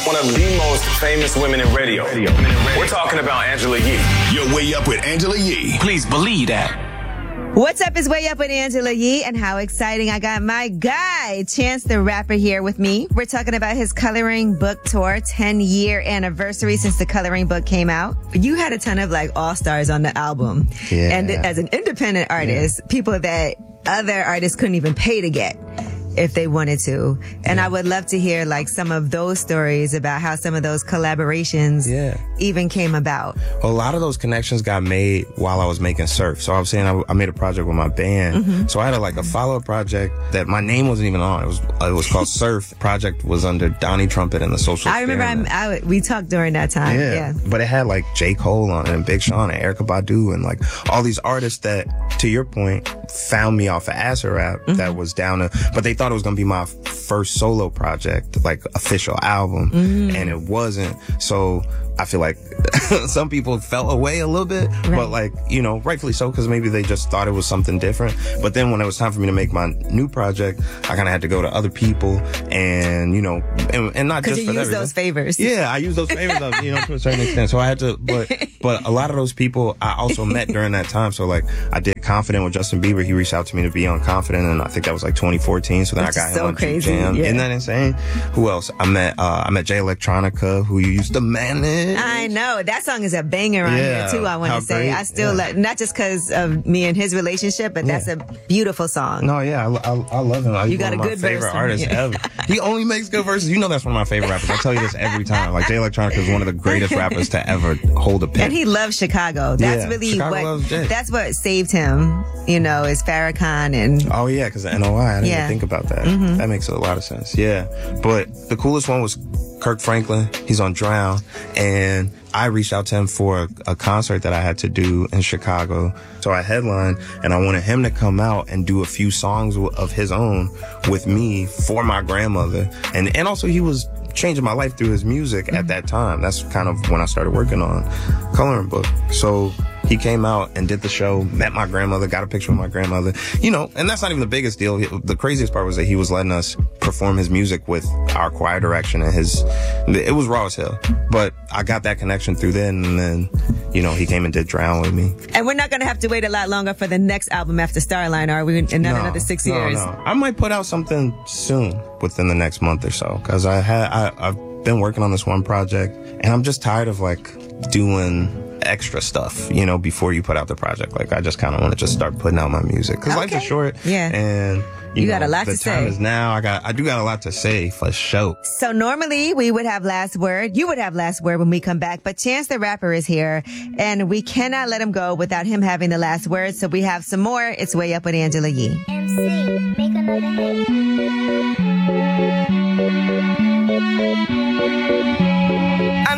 One of the most famous women in radio. We're talking about Angela Yee. You're way up with Angela Yee. Please believe that. What's up? It's Way Up with Angela Yee, and how exciting. I got my guy, Chance the Rapper, here with me. We're talking about his coloring book tour, 10-year anniversary since the coloring book came out. You had a ton of like all-stars on the album. Yeah. And as an independent artist, people that other artists couldn't even pay to get if they wanted to. And I would love to hear like some of those stories about how some of those collaborations even came about. Well, a lot of those connections got made while I was making Surf. So I was saying I made a project with my band. So I had a follow-up project that my name wasn't even on. It was called Surf. The project was under Donnie Trumpet and the Social Experiment. I remember we talked during that time. Yeah. But it had like J. Cole on it and Big Sean and Erykah Badu and like all these artists that, to your point, found me off of Acid Rap that was down to, but they thought it was going to be my first solo project, like official album, and it wasn't. So I feel like some people felt away a little bit, but like, you know, rightfully so, because maybe they just thought it was something different. But then when it was time for me to make my new project, I kind of had to go to other people and, you know, and not just for you use those favors. Yeah, I use those favors, you know, to a certain extent. So I had to, but a lot of those people I also met during that time. So like I did Confident with Justin Bieber. He reached out to me to be on Confident, and I think that was like 2014. So then I got him on Juke Jam. Isn't that insane? Who else? I met Jay Electronica, who you used to manage. I know. That song is a banger on here too, I want to say. I still not just because of me and his relationship, but that's a beautiful song. No, yeah, I love him. You got a good favorite artist ever. He only makes good verses. You know that's one of my favorite rappers. I tell you this every time. Like Jay Electronica is one of the greatest rappers to ever hold a pen. And he loves Chicago. That's really Chicago that's what saved him, you know, is Farrakhan and... Oh yeah, because the NOI. I didn't even think about that. That makes a lot of sense. Yeah. But the coolest one was Kirk Franklin. He's on Drown. And I reached out to him for a concert that I had to do in Chicago. So I headlined, and I wanted him to come out and do a few songs of his own with me for my grandmother. And also he was changing my life through his music at that time. That's kind of when I started working on Coloring Book. So he came out and did the show, met my grandmother, got a picture with my grandmother, you know, and that's not even the biggest deal. The craziest part was that he was letting us perform his music with our choir direction, and it was raw as hell. But I got that connection through then, and then, you know, he came and did Drown with me. And we're not going to have to wait a lot longer for the next album after Starline, are we? Another 6 years? No. I might put out something soon within the next month or so, because I've been working on this one project, and I'm just tired of like doing extra stuff, you know, before you put out the project. Like I just kind of want to just start putting out my music, because life is short. Yeah. And you got a lot to say. The time is now. I do got a lot to say for sure. So normally we would have last word. You would have last word when we come back, but Chance the Rapper is here, and we cannot let him go without him having the last word. So we have some more. It's Way Up with Angela Yee. MC, make another hit.